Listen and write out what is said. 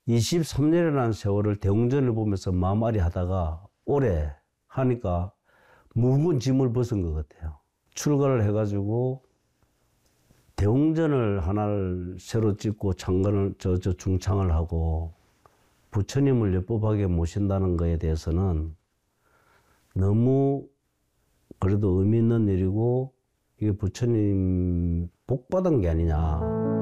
23년이라는 세월을 대웅전을 보면서 마음앓이 하다가 올해 하니까 묵은 짐을 벗은 것 같아요. 출가를 해가지고 대웅전을 하나를 새로 짓고 창건을, 중창을 하고 부처님을 엽법하게 모신다는 것에 대해서는 너무 그래도 의미 있는 일이고 이게 부처님 복 받은 게 아니냐.